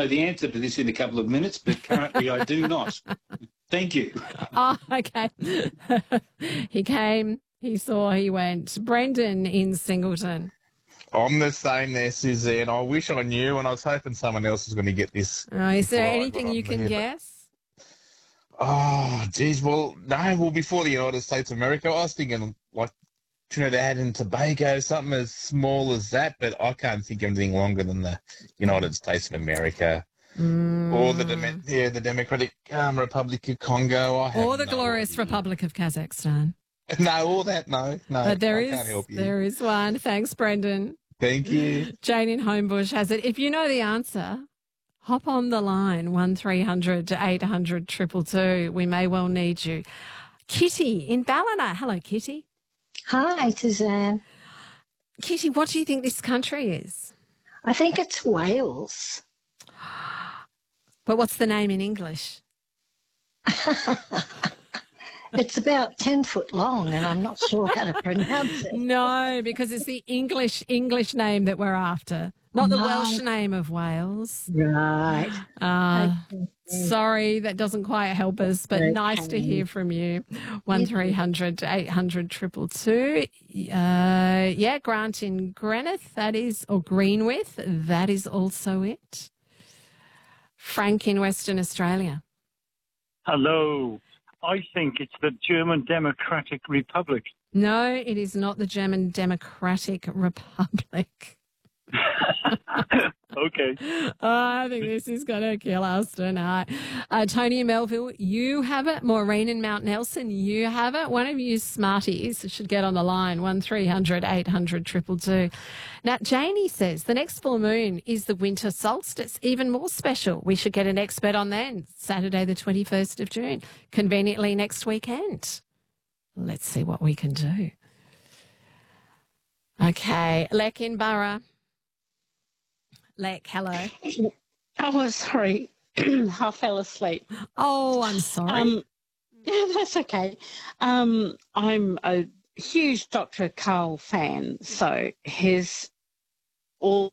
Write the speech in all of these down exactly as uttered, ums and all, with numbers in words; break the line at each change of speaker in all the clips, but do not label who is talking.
know the answer to this in a couple of minutes, but currently I do not. Thank you.
Oh, okay. He came, he saw, he went. Brendan in Singleton.
I'm the same there, Suzanne. I wish I knew, and I was hoping someone else was going to get this.
Oh, is there
before I
anything
got
you
on
can
there, but-
guess?
Oh, geez. Well, no. Well, before the United States of America, I was thinking like Trinidad and Tobago, something as small as that, but I can't think of anything longer than the United States of America.
Mm.
Or the Dem- yeah, the Democratic um, Republic of Congo. I have
Or the
no
glorious
idea.
Republic of Kazakhstan.
No, all that, no, no.
But there
I
is,
can't help you.
there is one. Thanks, Brendan.
Thank you.
Jane in Homebush has it. If you know the answer, hop on the line, one three hundred to eight hundred two two two. We may well need you. Kitty in Ballina. Hello, Kitty.
Hi, Suzanne.
Kitty, what do you think this country is?
I think it's Wales.
But what's the name in English?
It's about ten foot long, and I'm not sure how to pronounce it.
No, because it's the English English name that we're after, not the
No.
Welsh name of Wales.
Right.
Uh,
Okay.
sorry, that doesn't quite help us, but
Okay.
nice to hear from you. One three hundred to eight hundred triple two. Uh, yeah, Grant in Greenock, that is, or Greenwith, that is also it. Frank in Western Australia.
Hello. I think it's the German Democratic Republic.
No, it is not the German Democratic Republic.
Okay.
Oh, I think this is going to kill us tonight. Uh, Tony in Melville, you have it. Maureen in Mount Nelson, you have it. One of you smarties should get on the line, one three hundred eight hundred two two two. Now, Janie says the next full moon is the winter solstice, even more special. We should get an expert on then, Saturday the twenty-first of June, conveniently next weekend. Let's see what we can do. Okay, Lek in Borough. Lek, hello.
Oh, sorry. I fell asleep.
Oh, I'm sorry.
Um, yeah, that's okay. Um, I'm a huge Doctor Carl fan, so his all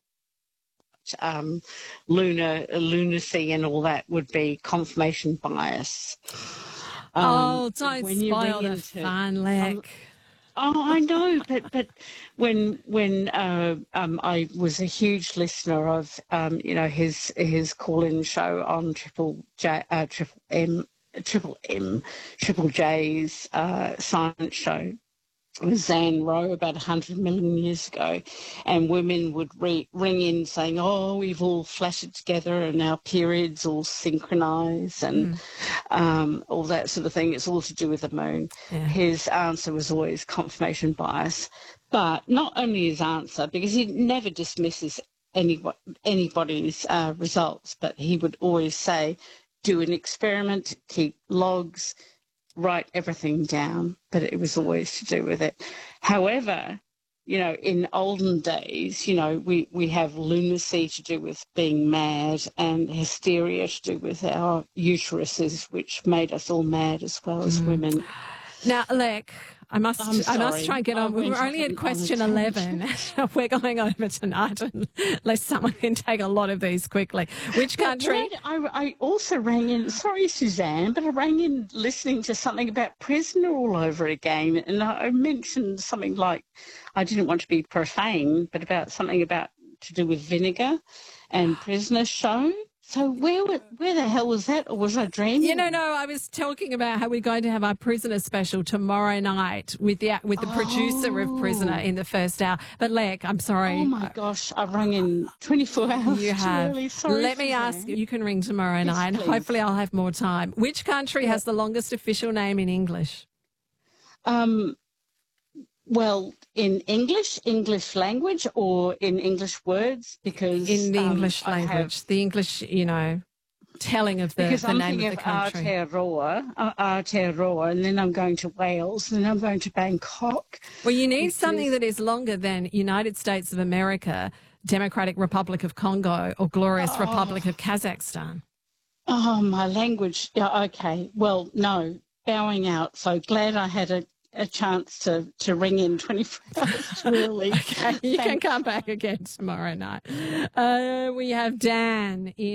um, lunar lunacy and all that would be confirmation bias. Um,
oh, don't
when you
spoil
ring
the
into-
fun, Lek.
um, Oh, I know, but but when when uh, um, I was a huge listener of um, you know his his call-in show on Triple J, uh, Triple M, Triple M, Triple J's uh, science show with Zan Rowe about one hundred million years ago, and women would re- ring in saying, "Oh, we've all flattered together and our periods all synchronise and
Mm.
um, all that sort of thing. It's all to do with the moon."
Yeah.
His answer was always confirmation bias, but not only his answer, because he never dismisses any, anybody's uh, results, but he would always say, do an experiment, keep logs, write everything down, but it was always to do with it. However, you know, in olden days, you know, we, we have lunacy to do with being mad and hysteria to do with our uteruses, which made us all mad as well as
Mm.
women.
Now, Lek, I must
I'm
I must
sorry.
try and get
I
on. We're
went
only
off
at
on-
question
on a
eleven. We're going over tonight unless someone can take a lot of these quickly. Which
But
country?
what I, I also rang in, sorry, Suzanne, but I rang in listening to something about Prisoner all over again. And I I mentioned something like, I didn't want to be profane, but about something about to do with vinegar and Prisoner show. So where wa- where the hell was that, or was I dreaming?
You know, no, I was talking about how we're going to have our prisoner special tomorrow night with the with the producer of Prisoner in the first hour. But Lek, I'm sorry.
Oh my gosh, I rang in twenty-four hours
You
too
have.
early. Sorry,
Let me
Suzanne.
ask you, you can ring tomorrow
Yes,
night and
please.
hopefully I'll have more time. Which country has the longest official name in English?
Um, well, in English, English language, or in English words, because
In the
um,
English
I have-
language, the English, you know, telling of the,
because
the
I'm
name
thinking
of
of
the country.
Aotearoa, uh, Aotearoa, and then I'm going to Wales, and then I'm going to Bangkok.
Well, you need
because-
something that is longer than United States of America, Democratic Republic of Congo, or Glorious Republic of Kazakhstan.
Oh, my language. Yeah, okay. Well, no, bowing out. So glad I had a, a chance to, to ring in twenty-four hours too early.
Okay, you can come back again tomorrow night. Uh, we have Dan in